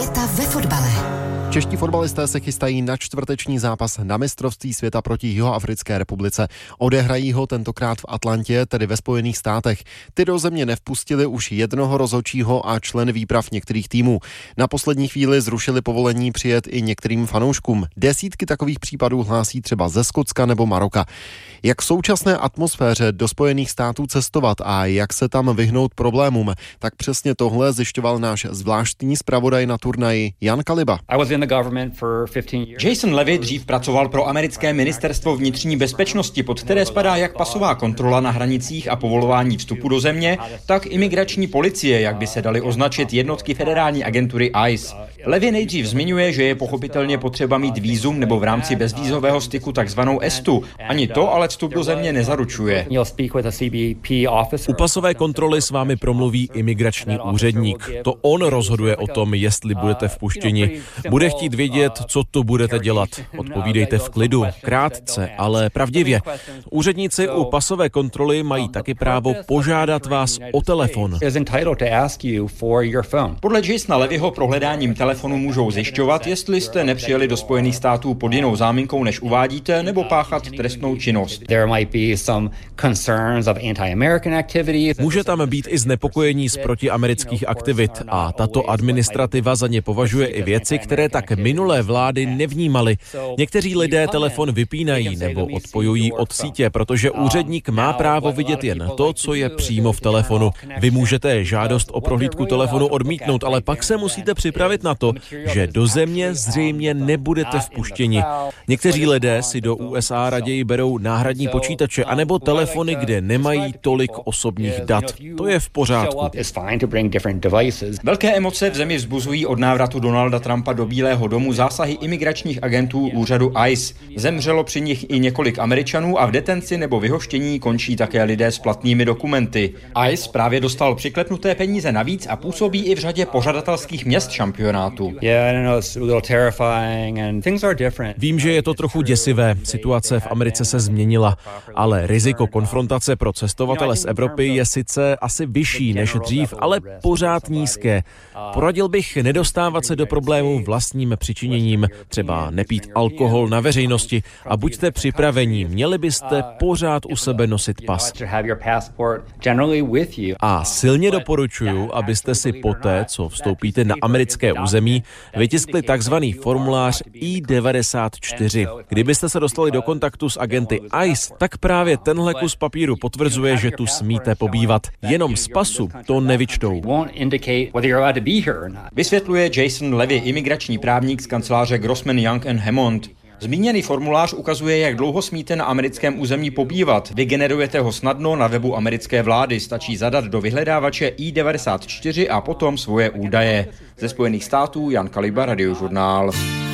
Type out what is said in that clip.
Ve fotbale. Čeští fotbalisté se chystají na čtvrteční zápas na mistrovství světa proti Jihoafrické republice. Odehrají ho tentokrát v Atlantě, tedy ve Spojených státech. Ty do země nevpustili už jednoho rozhodčího a člen výprav některých týmů. Na poslední chvíli zrušili povolení přijet i některým fanouškům. Desítky takových případů hlásí třeba ze Skotska nebo Maroka. Jak v současné atmosféře do Spojených států cestovat a jak se tam vyhnout problémům, tak přesně tohle zjišťoval náš zvláštní zpravodaj na turnaji Jan Kaliba. Jason Levy dřív pracoval pro americké ministerstvo vnitřní bezpečnosti, pod které spadá jak pasová kontrola na hranicích a povolování vstupu do země, tak imigrační policie, jak by se daly označit jednotky federální agentury ICE. Levy nejdřív zmiňuje, že je pochopitelně potřeba mít vízum nebo v rámci bezvízového styku takzvanou ESTU. Ani to ale vstup do země nezaručuje. U pasové kontroly s vámi promluví imigrační úředník. To on rozhoduje o tom, jestli budete vpuštěni. Bude chtít vědět, co to budete dělat. Odpovídejte v klidu, krátce, ale pravdivě. Úředníci u pasové kontroly mají taky právo požádat vás o telefon. Podle Jasona Levyho prohledáním telefonu můžou zjišťovat, jestli jste nepřijeli do Spojených států pod jinou záminkou, než uvádíte, nebo páchat trestnou činnost. Může tam být i znepokojení z protiamerických aktivit a tato administrativa za ně považuje i věci, které tak minulé vlády nevnímaly. Někteří lidé telefon vypínají nebo odpojují od sítě, protože úředník má právo vidět jen to, co je přímo v telefonu. Vy můžete žádost o prohlídku telefonu odmítnout, ale pak se musíte připravit na to, že do země zřejmě nebudete vpuštěni. Někteří lidé si do USA raději berou náhradní počítače anebo telefony, kde nemají tolik osobních dat. To je v pořádku. Velké emoce v zemi vzbuzují od návratu Donalda Trumpa do Bílého domu zásahy imigračních agentů úřadu ICE. Zemřelo při nich i několik Američanů a v detenci nebo vyhoštění končí také lidé s platnými dokumenty. ICE právě dostal přiklepnuté peníze navíc a působí i v řadě pořadatelských měst šampionátu. Vím, že je to trochu děsivé. Situace v Americe se změnila, ale riziko konfrontace pro cestovatele z Evropy je sice asi vyšší než dřív, ale pořád nízké. Poradil bych nedostávat se do problémů vlastním přičiněním, třeba nepít alkohol na veřejnosti a buďte připraveni, měli byste pořád u sebe nosit pas. A silně doporučuji, abyste si poté, co vstoupíte na americké území, vytiskli takzvaný formulář I-94. Kdybyste se dostali do kontaktu s agenty ICE, tak právě tenhle kus papíru potvrzuje, že tu smíte pobývat. Jenom z pasu to nevyčtou. Vysvětluje Jason Levy, imigrační právník z kanceláře Grossman Young & Hammond. Zmíněný formulář ukazuje, jak dlouho smíte na americkém území pobývat. Vygenerujete ho snadno na webu americké vlády. Stačí zadat do vyhledávače I-94 a potom svoje údaje. Ze Spojených států Jan Kaliba, Radiožurnál.